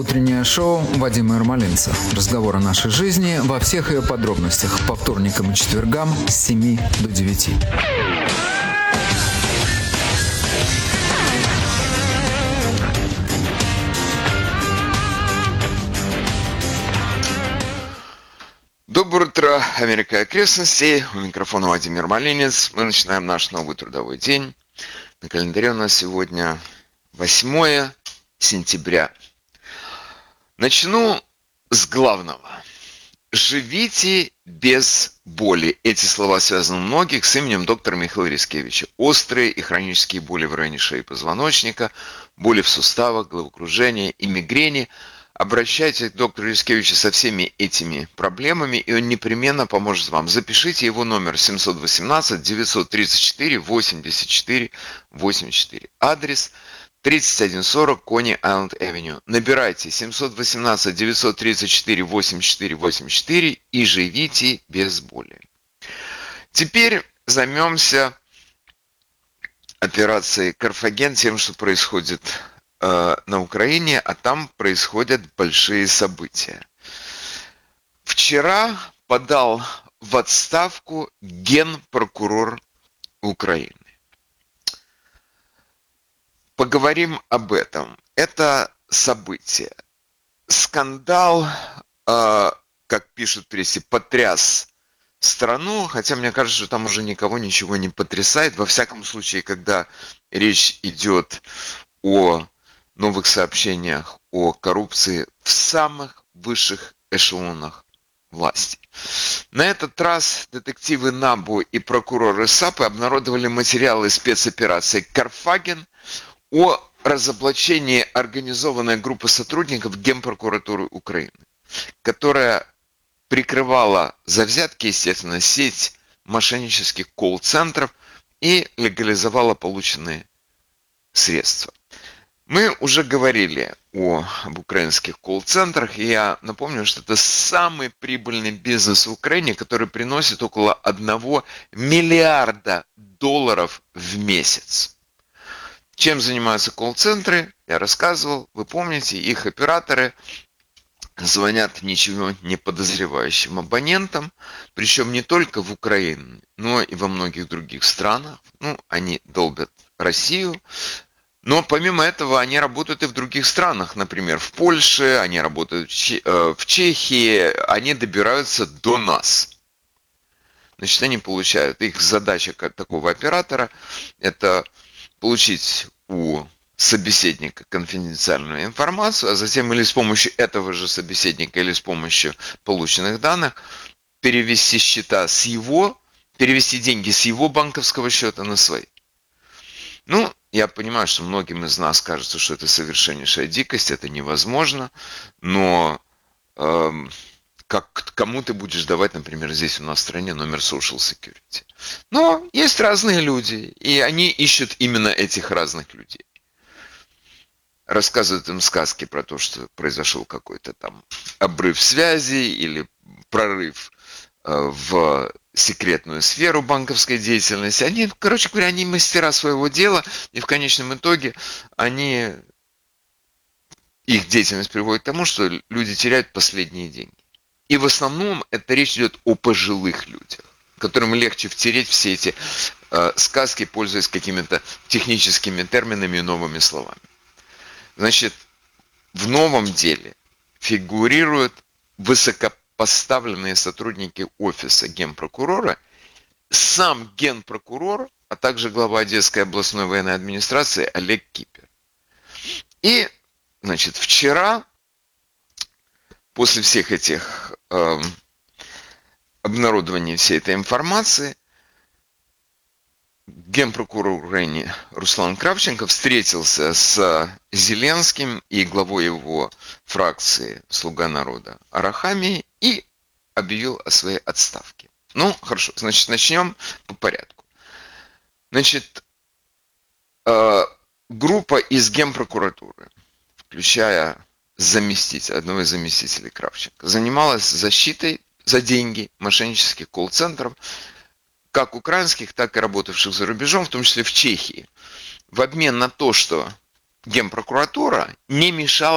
Утреннее шоу Вадима Ермолинца. Разговор о нашей жизни во всех ее подробностях. По вторникам и четвергам с 7 до 9. Доброе утро, Америка и окрестности. У микрофона Вадим Ермолинец. Мы начинаем наш новый трудовой день. На календаре у нас сегодня 8 сентября. Начну с главного. Живите без боли. Эти слова связаны у многих с именем доктора Михаила Рискевича. Острые и хронические боли в районе шеи и позвоночника, боли в суставах, головокружение и мигрени. Обращайтесь к доктору Рискевичу со всеми этими проблемами, и он непременно поможет вам. Запишите его номер 718-934-84-84. Адрес 3140 Кони Айленд Авеню. Набирайте 718-934-84-84 и живите без боли. Теперь займемся операцией Карфаген, тем, что происходит на Украине, а там происходят большие события. Вчера подал в отставку генпрокурор Украины. Поговорим об этом. Это событие. Скандал, как пишут в прессе, потряс страну, хотя мне кажется, что там уже никого ничего не потрясает. Во всяком случае, когда речь идет о новых сообщениях о коррупции в самых высших эшелонах власти. На этот раз детективы НАБУ и прокуроры САПы обнародовали материалы спецоперации «Карфаген» о разоблачении организованной группы сотрудников Генпрокуратуры Украины, которая прикрывала за взятки, естественно, сеть мошеннических колл-центров и легализовала полученные средства. Мы уже говорили об украинских колл-центрах, и я напомню, что это самый прибыльный бизнес в Украине, который приносит около $1 миллиарда в месяц. Чем занимаются колл-центры? Я рассказывал, вы помните, их операторы звонят ничего не подозревающим абонентам, причем не только в Украине, но и во многих других странах. Они долбят Россию. Но помимо этого они работают и в других странах, например, в Польше, они работают в Чехии, они добираются до нас. Значит, они получают, их задача как такого оператора, это получить у собеседника конфиденциальную информацию, а затем или с помощью этого же собеседника, или с помощью полученных данных перевести деньги с его банковского счета на свои. Я понимаю, что многим из нас кажется, что это совершеннейшая дикость, это невозможно, но кому ты будешь давать, например, здесь у нас в стране номер Social Security? Но есть разные люди, и они ищут именно этих разных людей. Рассказывают им сказки про то, что произошел какой-то там обрыв связи или прорыв в секретную сферу банковской деятельности. Они, короче говоря, они мастера своего дела, и в конечном итоге их деятельность приводит к тому, что люди теряют последние деньги. И в основном это речь идет о пожилых людях, которым легче втереть все эти сказки, пользуясь какими-то техническими терминами и новыми словами. Значит, в новом деле фигурируют высокопоставленные сотрудники офиса генпрокурора, сам генпрокурор, а также глава Одесской областной военной администрации Олег Кипер. И, значит, вчера, после всех этих обнародований всей этой информации, генпрокурор Украины Руслан Кравченко встретился с Зеленским и главой его фракции «Слуга народа» Арахамией и объявил о своей отставке. Хорошо, значит, начнем по порядку. Значит, группа из Генпрокуратуры, включая одного из заместителей Кравченко, занималась защитой за деньги мошеннических колл-центров, как украинских, так и работавших за рубежом, в том числе в Чехии, в обмен на то, что Генпрокуратура не мешала